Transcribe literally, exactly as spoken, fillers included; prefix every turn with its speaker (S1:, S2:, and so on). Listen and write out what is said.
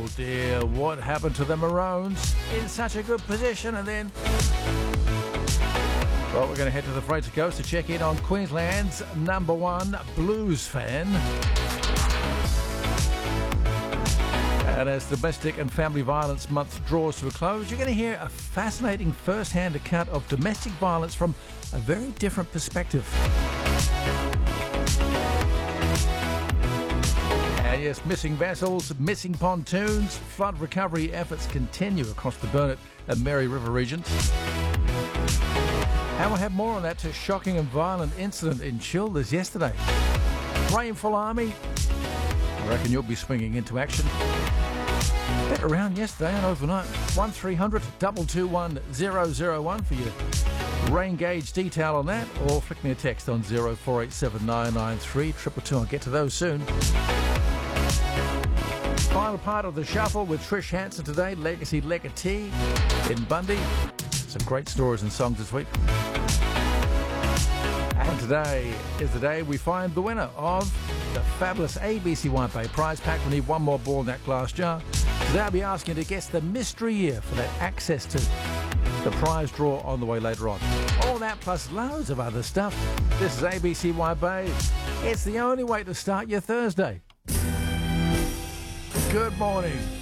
S1: dear, what happened to the Maroons in such a good position? And then, well, we're going to head to the Fraser Coast to check in on Queensland's number one blues fan. And as Domestic and Family Violence Month draws to a close, you're going to hear a fascinating first-hand account of domestic violence from a very different perspective. And yes, missing vessels, missing pontoons, flood recovery efforts continue across the Burnett and Mary River regions. And we'll have more on that to shocking and violent incident in Childers yesterday. Rainfall Army, I reckon you'll be swinging into action. Bet around yesterday and overnight. one three hundred two two one zero zero one for your rain gauge detail on that, or flick me a text on zero four eight seven nine nine three two two two. I'll get to those soon. Final part of the shuffle with Trish Hanson today, Legacy Legatee in Bundy. Some great stories and songs this week. And today is the day we find the winner of the fabulous A B C White Bay prize pack. We need one more ball in that glass jar. Today I'll be asking you to guess the mystery year for that access to the prize draw on the way later on. All that plus loads of other stuff. This is A B C White Bay. It's the only way to start your Thursday. Good morning.